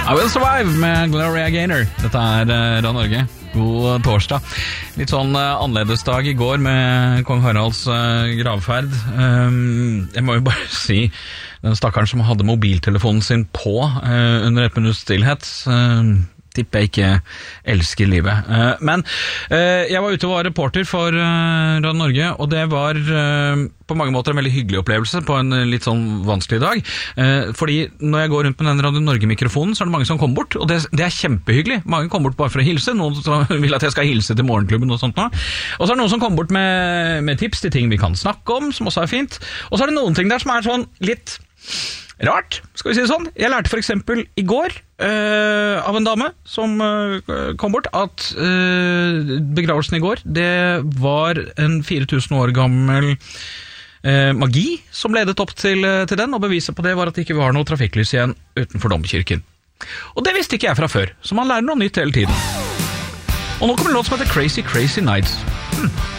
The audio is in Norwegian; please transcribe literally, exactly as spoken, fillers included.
I Will Survive med Gloria Gaynor. Dette er uh, Radio Norge. God torsdag. Litt sånn uh, annerledes dag i går med Kong Haralds uh, gravferd. Um, jeg må jo bare si, den stakkaren som hadde mobiltelefonen sin på uh, under et minutts stillhet, uh, tipper jeg ikke elsker livet. Uh, men uh, jeg var ute og var reporter for uh, Radio Norge, og det var uh, på mange måter en veldig hyggelig opplevelse på en litt sånn vanskelig dag. Uh, fordi når jeg går rundt med den Radio Norge-mikrofonen, så er det mange som kommer bort, og det, det er kjempehyggelig. Mange kommer bort bare for å hilse, noen som vil at jeg skal hilse til morgenklubben og sånt nå. Og så er det noen som kommer bort med, med tips til ting vi kan snakke om, som også er fint. Og så er det noen ting der som er sånn litt rart, skal vi si det sånn. Jeg lærte for eksempel i går uh, av en dame som uh, kom bort at uh, begravelsen i går, det var en fire tusen år gammel uh, magi som ledet opp til, uh, til den, og beviset på det var at det ikke var noe trafikklys igjen utenfor domkirken. Og det visste ikke jeg fra før, så man lærer noe nytt hele tiden. Og nå kommer en låt som heter Crazy Crazy Nights. Hmm.